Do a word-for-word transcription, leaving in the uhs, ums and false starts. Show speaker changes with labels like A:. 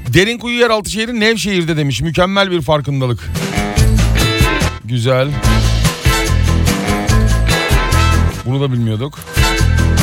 A: Derinkuyu yeraltı şehri Nevşehir'de demiş. Mükemmel bir farkındalık. Güzel. Bunu da bilmiyorduk.